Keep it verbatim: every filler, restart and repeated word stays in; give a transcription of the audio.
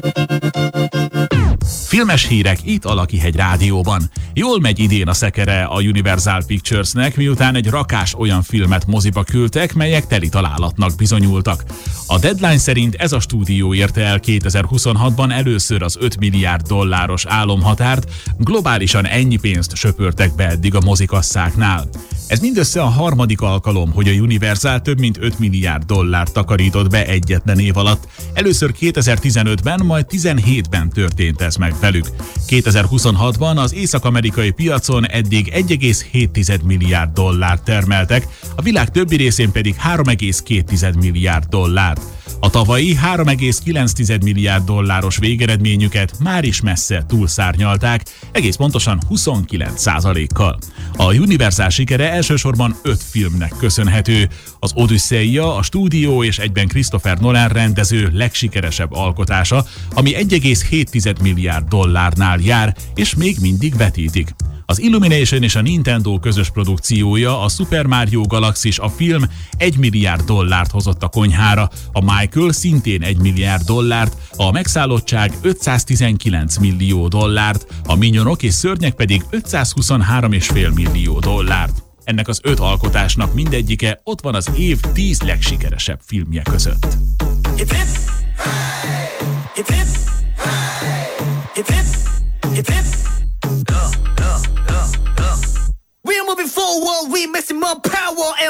Filmes hírek itt a Lakihegy Rádióban. Jól megy idén a szekere a Universal Picturesnek, miután egy rakás olyan filmet moziba küldtek, melyek teli találatnak bizonyultak. A Deadline szerint ez a stúdió érte el kétezer-huszonhatban először az öt milliárd dolláros álomhatárt, globálisan ennyi pénzt söpörtek be eddig a mozikasszáknál. Ez mindössze a harmadik alkalom, hogy a Universal több mint öt milliárd dollárt takarított be egyetlen év alatt. Először kétezer-tizenötben, majd tizenhétben történt ez meg velük. kétezer-huszonhatban az észak-amerikai piacon eddig egy egész hét milliárd dollárt termeltek, a világ többi részén pedig három egész két milliárd dollárt. A tavalyi három egész kilenc milliárd dolláros végeredményüket már is messze túlszárnyalták, egész pontosan huszonkilenc százalékkal. A Universal sikere elsősorban öt filmnek köszönhető. Az Odüsszeia, a stúdió és egyben Christopher Nolan rendező legsikeresebb alkotása, ami egy egész hét milliárd dollárnál jár, és még mindig vetítik. Az Illumination és a Nintendo közös produkciója, a Super Mario Galaxis, a film egy milliárd dollárt hozott a konyhára, a Michael szintén egy milliárd dollárt, a Megszállottság ötszáztizenkilenc millió dollárt, a Minyonok és Szörnyek pedig ötszázhuszonhárom egész öt millió dollárt. Ennek az öt alkotásnak mindegyike ott van az év tíz legsikeresebb filmje között. Hip, hip. Hip, hip.